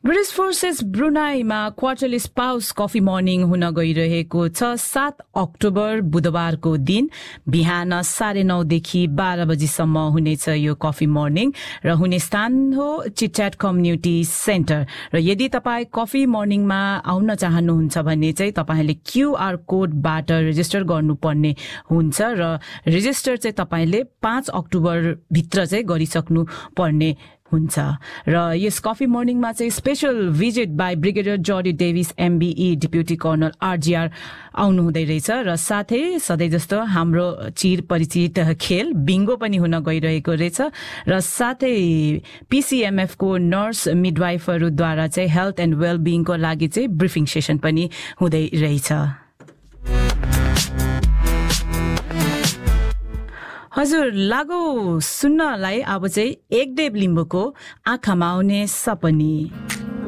British forces ब्रुनाईमा quarterly spouse coffee morning हुन गइरहेको छ 7 अक्टोबर बुधबारको दिन बिहान 9:30 देखि 12 बजीसम्म हुनेछ यो कफी मर्निङ र हुने स्थान हो चिटच्याट कम्युनिटी सेन्टर र यदि तपाई कफी मर्निङमा आउन चाहनुहुन्छ भने चाहिँ तपाईले क्यूआर कोडबाट रेजिस्टर गर्नुपर्ने हुन्छ र रेजिस्टर चाहिँ तपाईले 5 अक्टोबर भित्र चाहिँ गरिसक्नु पर्ने हुन्छ र यस कफी मर्निङमा चाहिँ special visit by brigadier जर्डी Davis MBE deputy colonel RGR आउनु हुँदै रहेछ र साथै सधैँ जस्तो हाम्रो चिर परिचित खेल बिङ्गो पनि हुन गइरहेको रहेछ र साथै पीसीएमएफ को नर्स मिडवाइफहरुद्वारा चाहिँ हेल्थ एन्ड वेलबिङको लागि चाहिँ ब्रिफिङ सेसन पनि हुँदै रहेछ। हजुर लागौ सुन्नलाई अब चाहिँ एकदेव लिम्बुको आँखामा आउने सपनी।